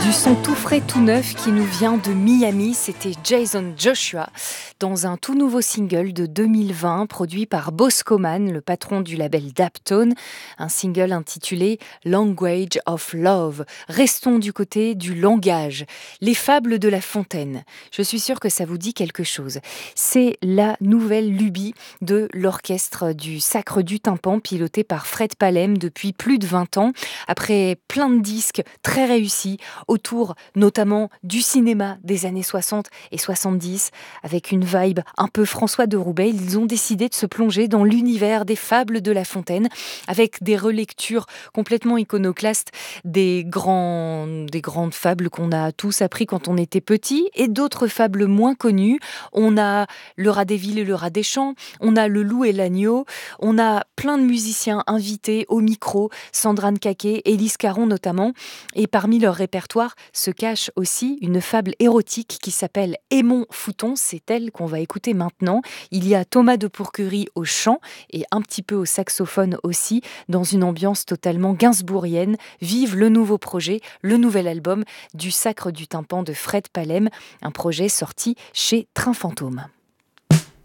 Du son tout frais, tout neuf qui nous vient de Miami, c'était Jason Joshua dans un tout nouveau single de 2020 produit par Boscoman, le patron du label Daptone, un single intitulé Language of Love. Restons du côté du langage, les fables de La Fontaine. Je suis sûre que ça vous dit quelque chose. C'est la nouvelle lubie de l'orchestre du Sacre du Tympan piloté par Fred Palem depuis plus de 20 ans. Après plein de disques très réussis, autour notamment du cinéma des années 60 et 70, avec une vibe un peu François de Roubaix, ils ont décidé de se plonger dans l'univers des fables de La Fontaine, avec des relectures complètement iconoclastes des grandes fables qu'on a tous appris quand on était petit, et d'autres fables moins connues. On a le rat des villes et le rat des champs, on a le loup et l'agneau, on a plein de musiciens invités au micro, Sandra Nkaké, Élise Caron notamment, et parmi leur répertoire se cache aussi une fable érotique qui s'appelle Aimons Fouton, c'est elle qu'on va écouter maintenant. Il y a Thomas de Pourquerie au chant et un petit peu au saxophone aussi, dans une ambiance totalement gainsbourgienne. Vive le nouveau projet, le nouvel album du Sacre du Tympan de Fred Palem, un projet sorti chez Train Fantôme.